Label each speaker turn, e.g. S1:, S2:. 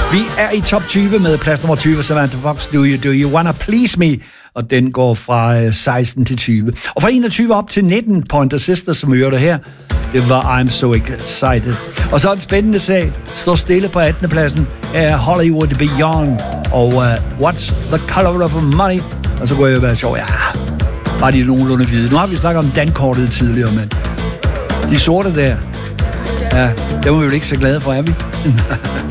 S1: Vi er i top 20 med plads nummer 20, Samantha Fox, Do You Wanna Please Me? Og den går fra 16 til 20. Og fra 21 op til 19, Pointer Sisters, som vi hørte her, det var I'm So Excited. Og så en spændende sag, står stille på 18. pladsen, er Hollywood Beyond, og What's the Color of Money? Og så kunne jeg jo være sjov, ja, bare de nogenlunde hvide. Nu har vi snakket om dankortet tidligere, men de sorte der, ja, dem er vi jo ikke så glade for, er vi?